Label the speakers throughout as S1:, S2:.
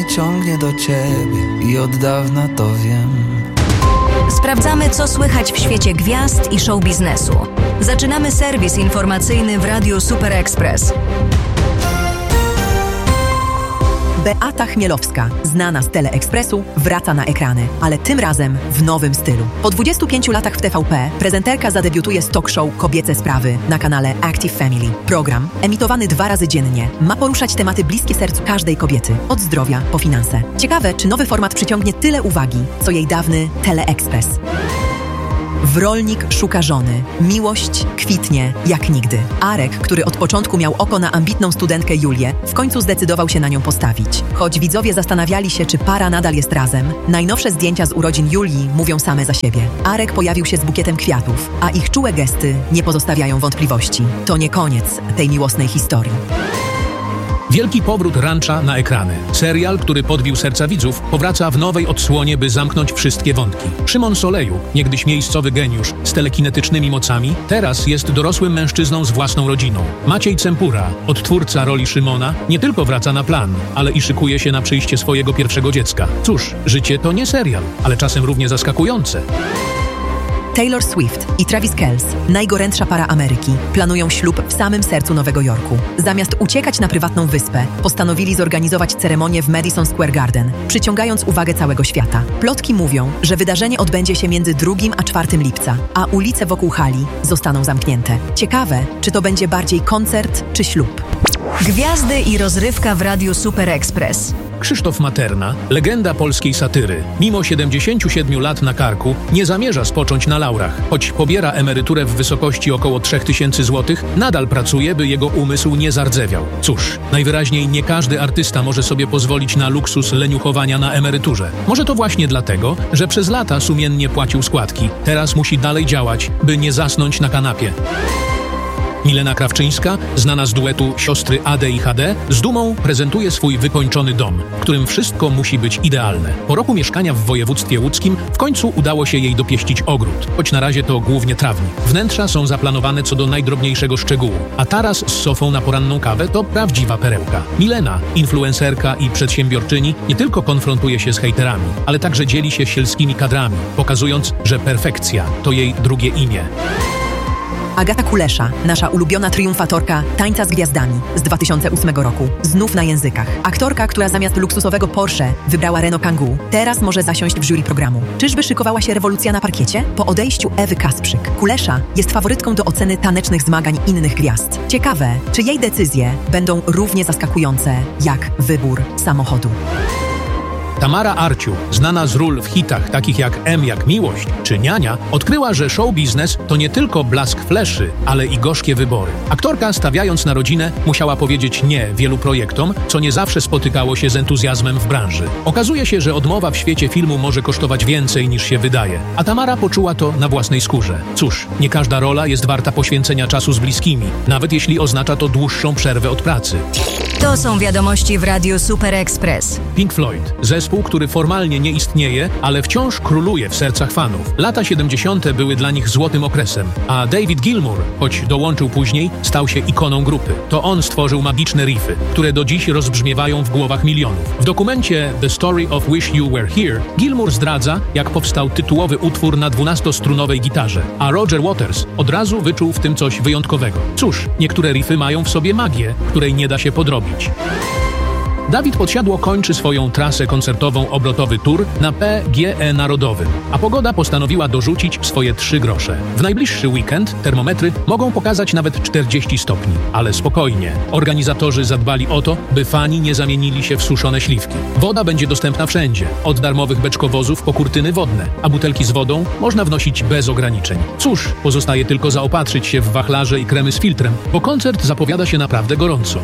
S1: ciągnie do ciebie i od dawna to wiem.
S2: Sprawdzamy, co słychać w świecie gwiazd i show biznesu. Zaczynamy serwis informacyjny w Radiu Super Express.
S3: Beata Chmielowska, znana z Teleekspresu, wraca na ekrany, ale tym razem w nowym stylu. Po 25 latach w TVP prezenterka zadebiutuje z talk show Kobiece Sprawy na kanale Active Family. Program, emitowany 2 razy dziennie, ma poruszać tematy bliskie sercu każdej kobiety, od zdrowia po finanse. Ciekawe, czy nowy format przyciągnie tyle uwagi, co jej dawny Teleekspres. Wrolnik szuka żony. Miłość kwitnie jak nigdy. Arek, który od początku miał oko na ambitną studentkę Julię, w końcu zdecydował się na nią postawić. Choć widzowie zastanawiali się, czy para nadal jest razem, najnowsze zdjęcia z urodzin Julii mówią same za siebie. Arek pojawił się z bukietem kwiatów, a ich czułe gesty nie pozostawiają wątpliwości. To nie koniec tej miłosnej historii.
S4: Wielki powrót Rancha na ekrany. Serial, który podbił serca widzów, powraca w nowej odsłonie, by zamknąć wszystkie wątki. Szymon Soleju, niegdyś miejscowy geniusz z telekinetycznymi mocami, teraz jest dorosłym mężczyzną z własną rodziną. Maciej Cempura, odtwórca roli Szymona, nie tylko wraca na plan, ale i szykuje się na przyjście swojego pierwszego dziecka. Cóż, życie to nie serial, ale czasem równie zaskakujące.
S3: Taylor Swift i Travis Kelce, najgorętsza para Ameryki, planują ślub w samym sercu Nowego Jorku. Zamiast uciekać na prywatną wyspę, postanowili zorganizować ceremonię w Madison Square Garden, przyciągając uwagę całego świata. Plotki mówią, że wydarzenie odbędzie się między 2 a 4 lipca, a ulice wokół hali zostaną zamknięte. Ciekawe, czy to będzie bardziej koncert czy ślub.
S2: Gwiazdy i rozrywka w Radiu Super Express.
S4: Krzysztof Materna, legenda polskiej satyry, mimo 77 lat na karku, nie zamierza spocząć na laurach. Choć pobiera emeryturę w wysokości około 3000 zł, nadal pracuje, by jego umysł nie zardzewiał. Cóż, najwyraźniej nie każdy artysta może sobie pozwolić na luksus leniuchowania na emeryturze. Może to właśnie dlatego, że przez lata sumiennie płacił składki. Teraz musi dalej działać, by nie zasnąć na kanapie. Milena Krawczyńska, znana z duetu siostry AD i HD, z dumą prezentuje swój wykończony dom, w którym wszystko musi być idealne. Po roku mieszkania w województwie łódzkim w końcu udało się jej dopieścić ogród, choć na razie to głównie trawnik. Wnętrza są zaplanowane co do najdrobniejszego szczegółu, a taras z sofą na poranną kawę to prawdziwa perełka. Milena, influencerka i przedsiębiorczyni, nie tylko konfrontuje się z hejterami, ale także dzieli się sielskimi kadrami, pokazując, że perfekcja to jej drugie imię.
S3: Agata Kulesza, nasza ulubiona triumfatorka Tańca z Gwiazdami z 2008 roku, znów na językach. Aktorka, która zamiast luksusowego Porsche wybrała Renault Kangoo, teraz może zasiąść w jury programu. Czyżby szykowała się rewolucja na parkiecie? Po odejściu Ewy Kasprzyk, Kulesza jest faworytką do oceny tanecznych zmagań innych gwiazd. Ciekawe, czy jej decyzje będą równie zaskakujące jak wybór samochodu.
S4: Tamara Arciu, znana z ról w hitach takich jak M jak Miłość czy Niania, odkryła, że show biznes to nie tylko blask fleszy, ale i gorzkie wybory. Aktorka, stawiając na rodzinę, musiała powiedzieć nie wielu projektom, co nie zawsze spotykało się z entuzjazmem w branży. Okazuje się, że odmowa w świecie filmu może kosztować więcej niż się wydaje, a Tamara poczuła to na własnej skórze. Cóż, nie każda rola jest warta poświęcenia czasu z bliskimi, nawet jeśli oznacza to dłuższą przerwę od pracy.
S2: To są wiadomości w Radiu Super Express.
S4: Pink Floyd, zespół, który formalnie nie istnieje, ale wciąż króluje w sercach fanów. Lata 70. były dla nich złotym okresem, a David Gilmour, choć dołączył później, stał się ikoną grupy. To on stworzył magiczne riffy, które do dziś rozbrzmiewają w głowach milionów. W dokumencie The Story of Wish You Were Here Gilmour zdradza, jak powstał tytułowy utwór na 12-strunowej gitarze, a Roger Waters od razu wyczuł w tym coś wyjątkowego. Cóż, niektóre riffy mają w sobie magię, której nie da się podrobić. Dawid Podsiadło kończy swoją trasę koncertową obrotowy tour na PGE Narodowym, a pogoda postanowiła dorzucić swoje 3 grosze. W najbliższy weekend termometry mogą pokazać nawet 40 stopni, ale spokojnie. Organizatorzy zadbali o to, by fani nie zamienili się w suszone śliwki. Woda będzie dostępna wszędzie, od darmowych beczkowozów po kurtyny wodne, a butelki z wodą można wnosić bez ograniczeń. Cóż, pozostaje tylko zaopatrzyć się w wachlarze i kremy z filtrem, bo koncert zapowiada się naprawdę gorąco.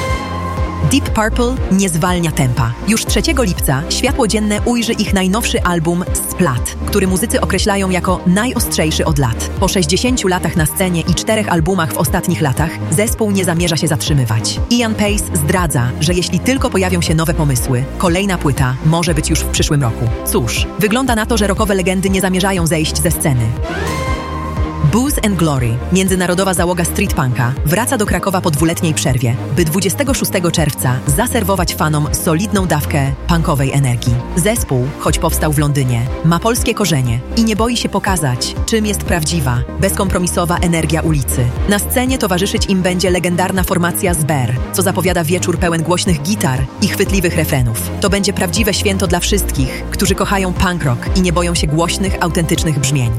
S3: Deep Purple nie zwalnia tempa. Już 3 lipca światło dzienne ujrzy ich najnowszy album Splat, który muzycy określają jako najostrzejszy od lat. Po 60 latach na scenie i 4 albumach w ostatnich latach zespół nie zamierza się zatrzymywać. Ian Pace zdradza, że jeśli tylko pojawią się nowe pomysły, kolejna płyta może być już w przyszłym roku. Cóż, wygląda na to, że rockowe legendy nie zamierzają zejść ze sceny. Booze and Glory, międzynarodowa załoga street punka, wraca do Krakowa po 2-letniej przerwie, by 26 czerwca zaserwować fanom solidną dawkę punkowej energii. Zespół, choć powstał w Londynie, ma polskie korzenie i nie boi się pokazać, czym jest prawdziwa, bezkompromisowa energia ulicy. Na scenie towarzyszyć im będzie legendarna formacja Zber, co zapowiada wieczór pełen głośnych gitar i chwytliwych refrenów. To będzie prawdziwe święto dla wszystkich, którzy kochają punk rock i nie boją się głośnych, autentycznych brzmień.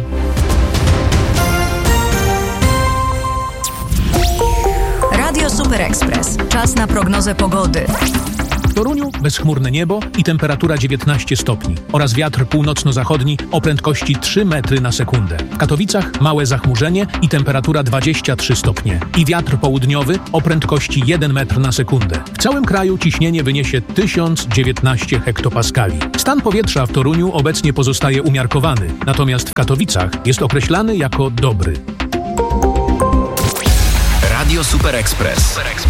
S2: Radio Super Express. Czas na prognozę pogody.
S4: W Toruniu bezchmurne niebo i temperatura 19 stopni oraz wiatr północno-zachodni o prędkości 3 metry na sekundę. W Katowicach małe zachmurzenie i temperatura 23 stopnie i wiatr południowy o prędkości 1 metr na sekundę. W całym kraju ciśnienie wyniesie 1019 hektopaskali. Stan powietrza w Toruniu obecnie pozostaje umiarkowany, natomiast w Katowicach jest określany jako dobry.
S5: Radio Super Express.